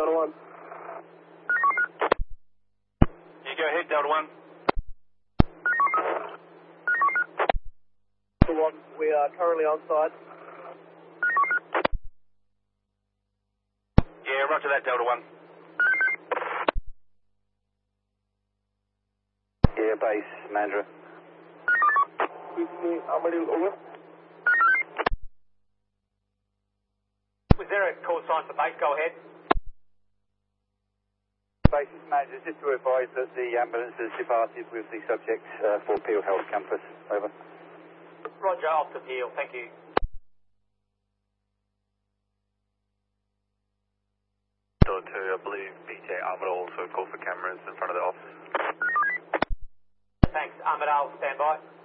Delta 1. You go ahead, Delta 1. Delta 1, we are currently on site. Yeah, roger that, Delta 1. Yeah, base, Mandra. I'm ready to over. Was there a call sign for base? Go ahead. Base is Mandra, just to advise that the ambulance has departed with the subject for Peel Health Campus. Over. Roger, off to Peel. Thank you. Delta 2, I believe BTA Armadale also called for cameras in front of the office. Thanks. Armadale, stand by.